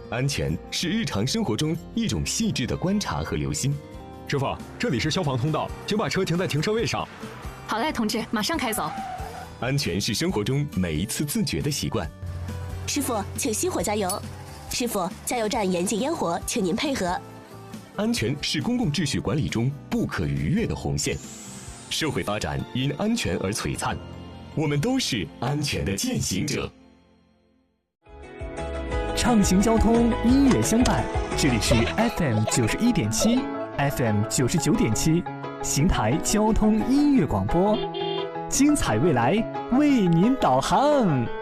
安全是日常生活中一种细致的观察和留心。 师傅，这里是消防通道，请把车停在停车位上。 好嘞，同志，马上开走。 安全是生活中每一次自觉的习惯。 师傅，请熄火加油。师傅，加油站严禁烟火，请您配合。 安全是公共秩序管理中不可逾越的红线。社会发展因安全而璀璨，我们都是安全的践行者。 畅行交通，音乐相伴，这里是 FM 91.7 FM 99.7邢台交通音乐广播，精彩未来为您导航。